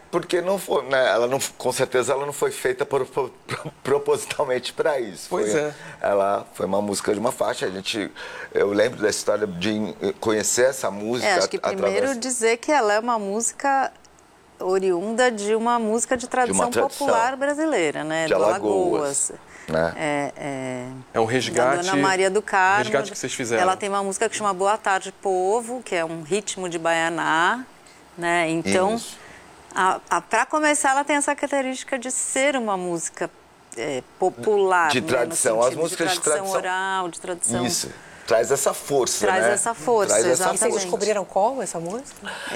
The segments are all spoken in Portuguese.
Porque não foi, né? Ela não, com certeza ela não foi feita propositalmente para isso. Pois é. Ela foi uma música de uma faixa. Eu lembro da história de conhecer essa música. Acho que primeiro dizer que ela é uma música oriunda de uma música de tradição popular brasileira, né? De Alagoas. Né? É um resgate. Da Dona Maria do Carmo. Resgate que vocês fizeram. Ela tem uma música que chama Boa Tarde Povo, que é um ritmo de baianá, né? Então, para começar, ela tem essa característica de ser uma música popular, de tradição, né? as músicas de tradição oral, de tradição. Isso. Traz essa força, Traz né? essa força, Traz essa exatamente. força. Vocês descobriram qual essa música?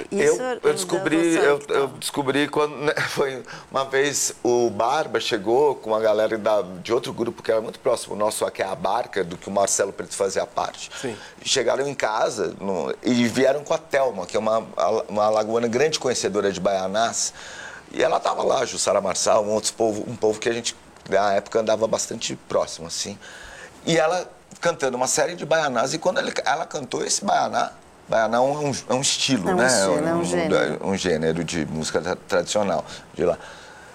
Eu descobri quando, né, foi uma vez o Barba chegou com uma galera de outro grupo que era muito próximo, o nosso, que é a Barca, do que o Marcelo Preto fazia parte. Sim. Chegaram em casa e vieram com a Thelma, que é uma alagoana grande conhecedora de baianás. E ela estava lá, Jussara Marçal, um povo que a gente, na época, andava bastante próximo, assim. E ela cantando uma série de baianás, e quando ela cantou esse baianá é um estilo, né? É um gênero. Um gênero de música tradicional de lá.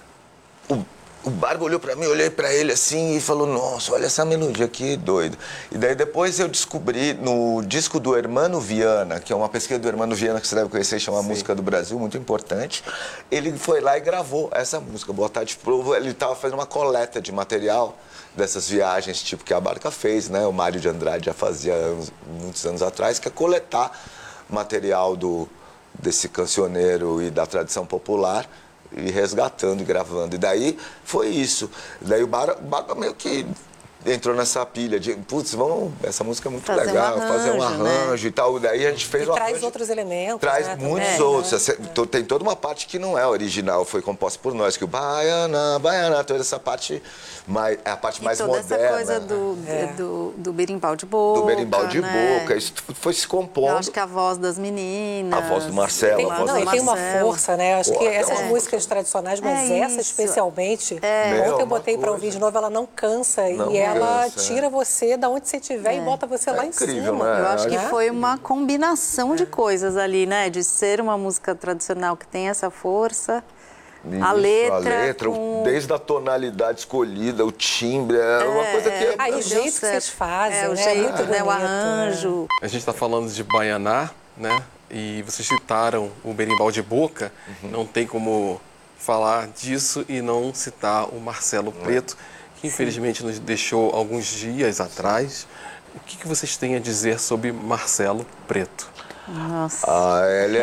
O Barba olhou pra mim, eu olhei pra ele assim e falou, nossa, olha essa melodia aqui, doido. E daí depois eu descobri no disco do Hermano Viana, que é uma pesquisa do Hermano Viana que você deve conhecer, chama Música do Brasil, muito importante. Ele foi lá e gravou essa música, Boa Tarde Povo. Ele estava fazendo uma coleta de material dessas viagens, tipo que a Barca fez, né? O Mário de Andrade já fazia muitos anos atrás, que é coletar material desse cancioneiro e da tradição popular, e resgatando e gravando. E daí foi isso. Daí o Barba meio que entrou nessa pilha de, putz, essa música é muito legal, fazer um arranjo, né? E tal. Daí a gente fez e traz outros elementos. Traz, né, muitos outros. Tem toda uma parte que não é original, foi composta por nós, que o Baiana, toda essa parte, é a parte mais moderna. Toda essa coisa do berimbau de boca. Do berimbau de boca. Isso foi se compondo. Eu acho que a voz das meninas. A voz do Marcelo. Tem uma força, né? Acho que essas músicas tradicionais, mas essa especialmente, ontem eu botei para ouvir de novo, ela não cansa. Ela tira você da onde você estiver e bota você lá em cima. Né? Eu acho que foi uma combinação de coisas ali, né? De ser uma música tradicional que tem essa força. Isso, a letra desde a tonalidade escolhida, o timbre, é uma coisa que... o jeito que vocês fazem, o jeito, né? O arranjo. A gente está falando de baianá, né? E vocês citaram o berimbau de boca. Não tem como falar disso e não citar o Marcelo Preto, que infelizmente nos deixou alguns dias atrás. O que vocês têm a dizer sobre Marcelo Preto? Nossa. Ele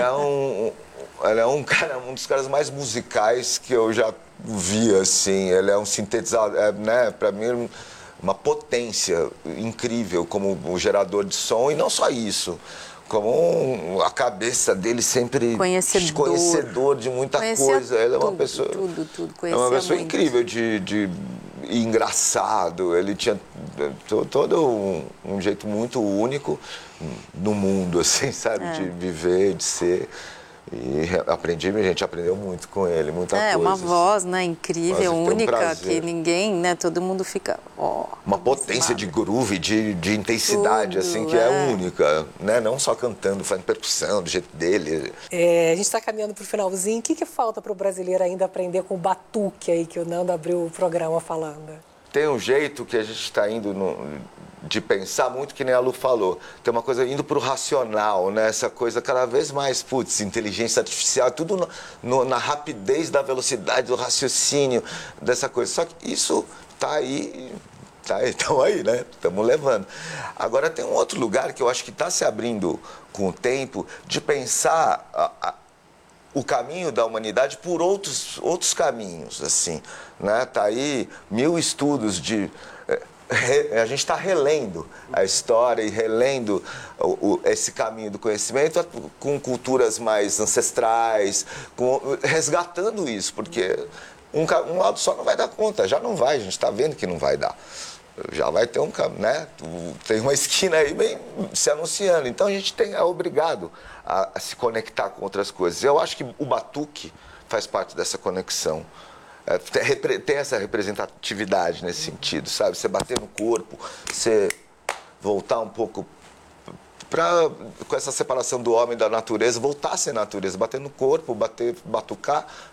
é um dos caras mais musicais que eu já vi, assim. Ele é um sintetizador, né? Para mim, uma potência incrível como um gerador de som. E não só isso, como a cabeça dele sempre conhecedor de muita coisa. Ele é uma pessoa, é uma pessoa incrível de engraçado. Ele tinha todo um jeito muito único no mundo, assim, sabe, de viver, de ser. E a gente aprendeu muito com ele, muita coisa. É uma voz, né, incrível, única, que ninguém, né, todo mundo fica, uma potência de groove, de intensidade, assim, que é única, né, não só cantando, fazendo percussão do jeito dele. A gente está caminhando para o finalzinho. O que falta para o brasileiro ainda aprender com o batuque aí, que o Nando abriu o programa falando? Tem um jeito que a gente está indo de pensar muito, que nem a Lu falou. Tem uma coisa indo para o racional, né? Essa coisa cada vez mais, inteligência artificial, tudo na rapidez da velocidade, do raciocínio, dessa coisa. Só que isso está aí, estamos aí, né? Estamos levando. Agora tem um outro lugar que eu acho que está se abrindo com o tempo, de pensar o caminho da humanidade por outros caminhos, assim, né? Tá aí 1000 estudos a gente está relendo a história e relendo esse caminho do conhecimento com culturas mais ancestrais, resgatando isso, porque um lado só não vai dar conta, já não vai, a gente está vendo que não vai dar. Já vai ter né? Tem uma esquina aí bem se anunciando. Então a gente é obrigado a se conectar com outras coisas. Eu acho que o batuque faz parte dessa conexão. Tem essa representatividade nesse sentido, sabe? Você bater no corpo, você voltar um pouco com essa separação do homem e da natureza, voltar a ser natureza, bater no corpo, batucar,